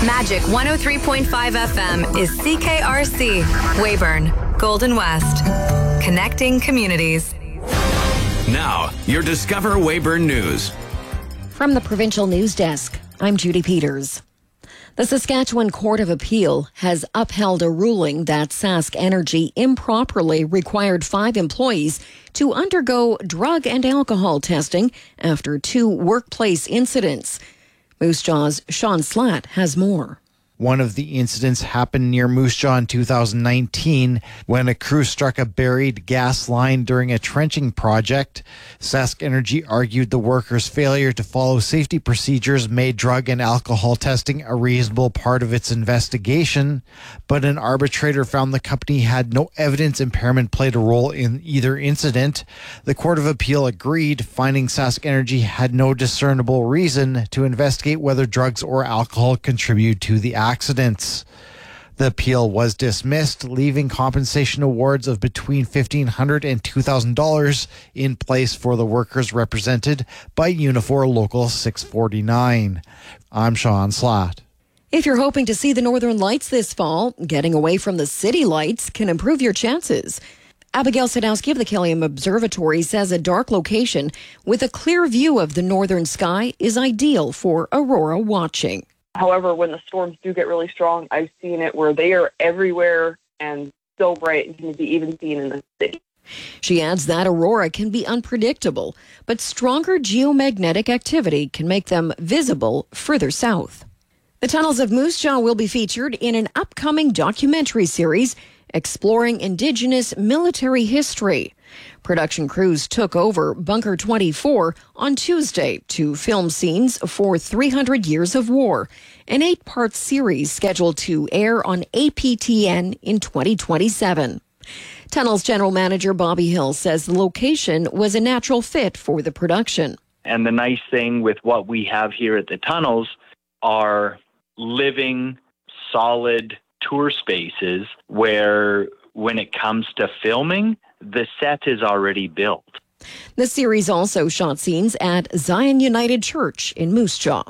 Magic 103.5 FM is CKRC, Weyburn, Golden West. Connecting communities. Now, your Discover Weyburn News. From the Provincial News Desk, I'm Judy Peters. The Saskatchewan Court of Appeal has upheld a ruling that Sask Energy improperly required 5 employees to undergo drug and alcohol testing after 2 workplace incidents. Moose Jaw's Sean Slatt has more. One of the incidents happened near Moose Jaw in 2019 when a crew struck a buried gas line during a trenching project. Sask Energy argued the workers' failure to follow safety procedures made drug and alcohol testing a reasonable part of its investigation, but an arbitrator found the company had no evidence impairment played a role in either incident. The Court of Appeal agreed, finding Sask Energy had no discernible reason to investigate whether drugs or alcohol contribute to the accidents. The appeal was dismissed, leaving compensation awards of between $1,500 and $2,000 in place for the workers represented by Unifor Local 649. I'm Sean Slatt. If you're hoping to see the Northern Lights this fall, getting away from the city lights can improve your chances. Abigail Sadowski of the Killiam Observatory says a dark location with a clear view of the northern sky is ideal for aurora watching. However, when the storms do get really strong, I've seen it where they are everywhere and so bright and can be even seen in the city. She adds that aurora can be unpredictable, but stronger geomagnetic activity can make them visible further south. The tunnels of Moose Jaw will be featured in an upcoming documentary series exploring Indigenous military history. Production crews took over Bunker 24 on Tuesday to film scenes for 300 Years of War, an 8-part series scheduled to air on APTN in 2027. Tunnels General Manager Bobby Hill says the location was a natural fit for the production. And the nice thing with what we have here at the tunnels are living, solid tour spaces where when it comes to filming, the set is already built. The series also shot scenes at Zion United Church in Moose Jaw.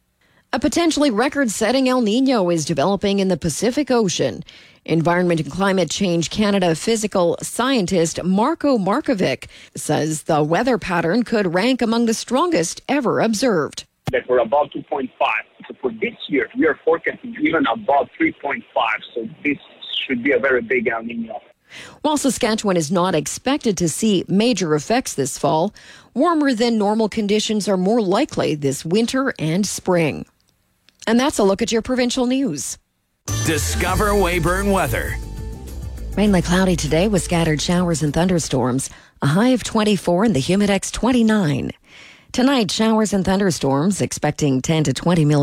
A potentially record-setting El Nino is developing in the Pacific Ocean. Environment and Climate Change Canada physical scientist Marko Markovic says the weather pattern could rank among the strongest ever observed. That we're above 2.5. So for this year, we are forecasting even above 3.5. So this should be a very big El Nino. While Saskatchewan is not expected to see major effects this fall, warmer than normal conditions are more likely this winter and spring. And that's a look at your provincial news. Discover Weyburn weather. Mainly cloudy today with scattered showers and thunderstorms. A high of 24 and the Humidex 29. Tonight, showers and thunderstorms expecting 10 to 20 millimeters.